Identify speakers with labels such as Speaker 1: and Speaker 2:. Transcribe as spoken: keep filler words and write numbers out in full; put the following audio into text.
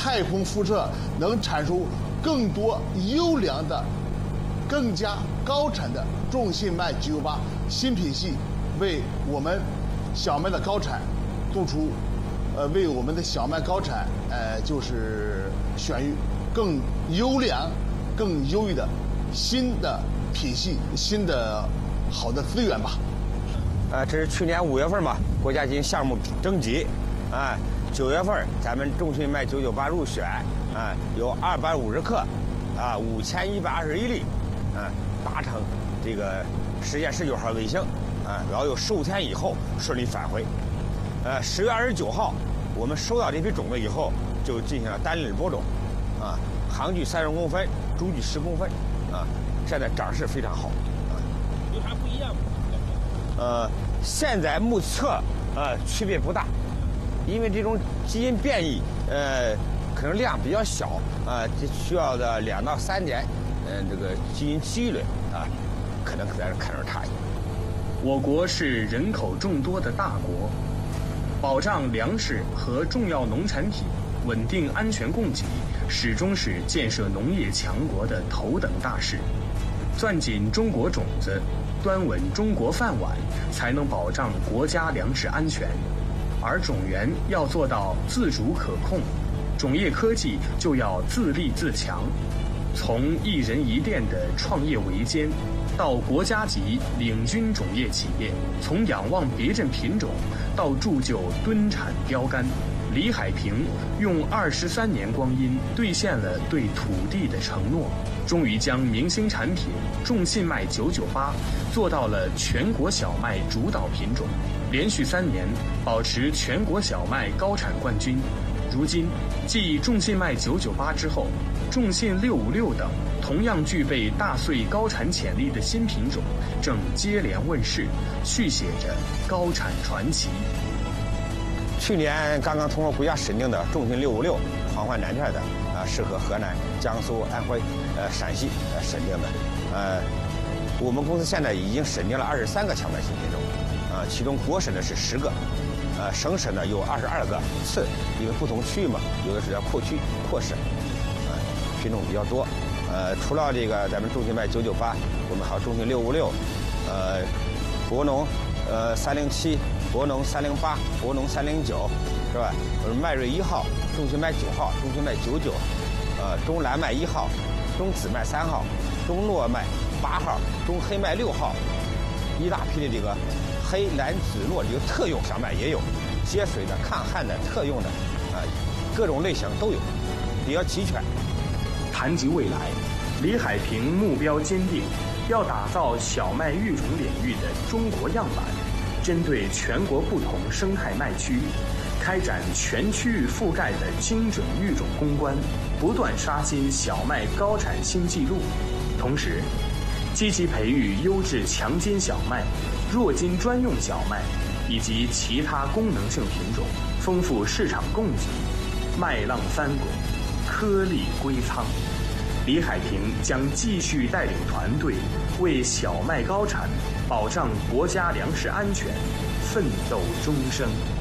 Speaker 1: 太空辐射能产出更多优良的、更加高产的种信麦九九八新品系，为我们小麦的高产做出，呃，为我们的小麦高产，呃，就是选育更优良、更优异的新的品系、新的好的资源吧。
Speaker 2: 呃，这是去年五月份吧，国家进行项目征集，啊、呃，九月份咱们种信麦九九八入选，啊、呃，有二百五十克，啊、呃，五千一百二十一粒，啊、呃，达成这个实验十九号卫星，啊、呃，然后有十五天以后顺利返回，呃，十月二十九号我们收到这批种子以后，就进行了单粒播种，啊、呃，行距三十公分，株距十公分，啊、呃，现在长势非常好，啊、呃，
Speaker 3: 有啥不一样吗？
Speaker 2: 呃，现在目测，呃，区别不大，因为这种基因变异，呃，可能量比较小，啊、呃，这需要的两到三年，嗯、呃，这个基因积累啊，可能在这看出差异。
Speaker 4: 我国是人口众多的大国，保障粮食和重要农产品稳定安全供给，始终是建设农业强国的头等大事。攥紧中国种子，端稳中国饭碗，才能保障国家粮食安全。而种源要做到自主可控，种业科技就要自立自强。从一人一店的创业维艰，到国家级领军种业企业，从仰望别镇品种到铸就吨产标杆，李海平用二十三年光阴兑现了对土地的承诺，终于将明星产品种信麦九九八做到了全国小麦主导品种，连续三年保持全国小麦高产冠军。如今，继种信麦九九八之后，种信六五六等同样具备大穗高产潜力的新品种正接连问世，续写着高产传奇。
Speaker 2: 去年刚刚通过国家审定的种信六五六黄环南片的啊，适合河南、江苏、安徽、呃陕西呃审定的，呃，我们公司现在已经审定了二十三个强麦新品种，啊、呃，其中国审的是十个，呃，省审呢有二十二个次，因为不同区域嘛，有的是要扩区扩审，啊、呃，品种比较多，呃，除了这个咱们种信麦九九八，我们还有种信六五六，呃，国农呃三零七。国农三零八、国农三零九，是吧？呃，麦瑞一号、中信麦九号、中信麦九九，呃，中蓝麦一号、中紫麦三号、中糯麦八号、中黑麦六号，一大批的这个黑蓝紫糯这个特用小麦也有，接水的、抗旱的、特用的，啊、呃，各种类型都有，比较齐全。
Speaker 4: 谈及未来，李海平目标坚定，要打造小麦育种领域的中国样板。针对全国不同生态麦区，开展全区域覆盖的精准育种攻关，不断刷新小麦高产新纪录。同时，积极培育优质强筋小麦、弱筋专用小麦以及其他功能性品种，丰富市场供给，麦浪翻滚，颗粒归仓。李海平将继续带领团队为小麦高产、保障国家粮食安全奋斗终生。